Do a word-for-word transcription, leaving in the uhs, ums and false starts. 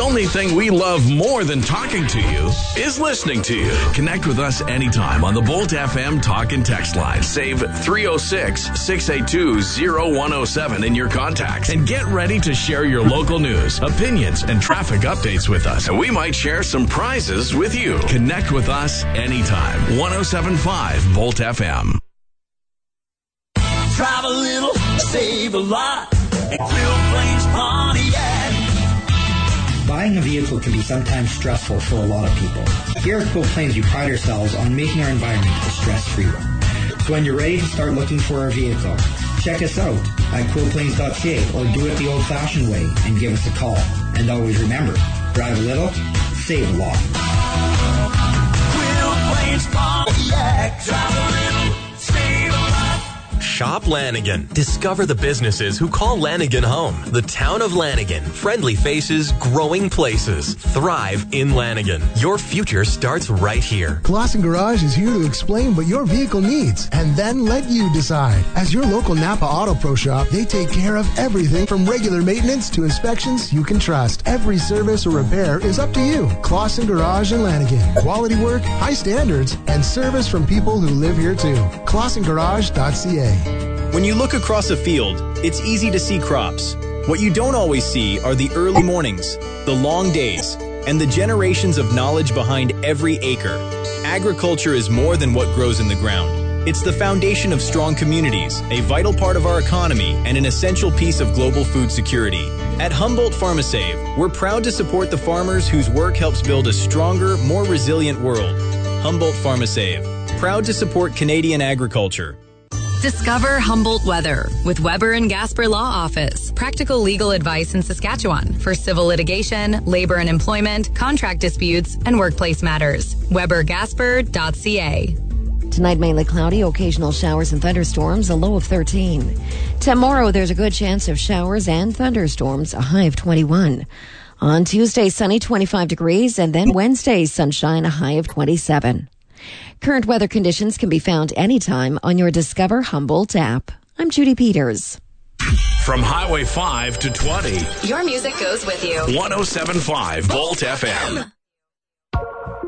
only thing we love more than talking to you is listening to you. Connect with us anytime on the Bolt F M talk and text line. Save three oh six, six eight two, oh one oh seven in your contacts and get ready to share your local news, opinions, and traffic updates with us. And we might share some prizes with you. Connect with us anytime. one oh seven point five Bolt F M. Drive a little, save a lot. At Quilt Plains Pontiac. Buying a vehicle can be sometimes stressful for a lot of people. Here at Quilt Plains, we pride ourselves on making our environment a stress-free one. So when you're ready to start looking for a vehicle, check us out at quilt plains dot c a or do it the old-fashioned way and give us a call. And always remember, drive a little, save a lot. Quilt Plains Pontiac. Drive a little, save a lot. Shop Lanigan. Discover the businesses who call Lanigan home. The town of Lanigan. Friendly faces, growing places. Thrive in Lanigan. Your future starts right here. Clausen Garage is here to explain what your vehicle needs and then let you decide. As your local Napa Auto Pro shop, they take care of everything from regular maintenance to inspections you can trust. Every service or repair is up to you. Clausen Garage in Lanigan. Quality work, high standards, and service from people who live here too. clausen garage dot c a. When you look across a field, it's easy to see crops. What you don't always see are the early mornings, the long days, and the generations of knowledge behind every acre. Agriculture is more than what grows in the ground. It's the foundation of strong communities, a vital part of our economy, and an essential piece of global food security. At Humboldt PharmaSave, we're proud to support the farmers whose work helps build a stronger, more resilient world. Humboldt PharmaSave, proud to support Canadian agriculture. Discover Humboldt Weather with Weber and Gasper Law Office. Practical legal advice in Saskatchewan for civil litigation, labor and employment, contract disputes, and workplace matters. weber gasper dot c a. Tonight, mainly cloudy, occasional showers and thunderstorms, a low of thirteen. Tomorrow, there's a good chance of showers and thunderstorms, a high of twenty-one. On Tuesday, sunny, twenty-five degrees, and then Wednesday, sunshine, a high of twenty-seven. Current weather conditions can be found anytime on your Discover Humboldt app. I'm Judy Peters. From Highway five to twenty. Your music goes with you. one oh seven point five Bolt F M.